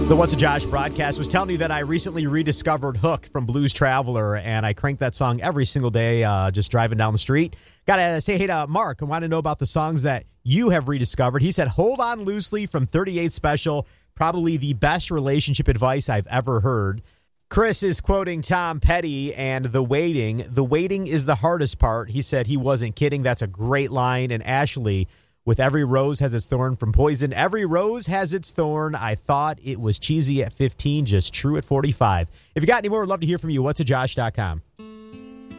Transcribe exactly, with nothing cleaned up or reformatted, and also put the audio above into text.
The What's a Josh broadcast was telling you that I recently rediscovered Hook from Blues Traveler, and I crank that song every single day uh, just driving down the street. Got to say hey to Mark. I want to know about the songs that you have rediscovered. He said, Hold On Loosely from thirty-eight Special, probably the best relationship advice I've ever heard. Chris is quoting Tom Petty and The Waiting. The waiting is the hardest part. He said he wasn't kidding. That's a great line. And Ashley, with Every Rose Has Its Thorn from Poison. Every rose has its thorn. I thought it was cheesy at fifteen, just true at forty-five. If you got any more, I'd love to hear from you. what's a josh dot com.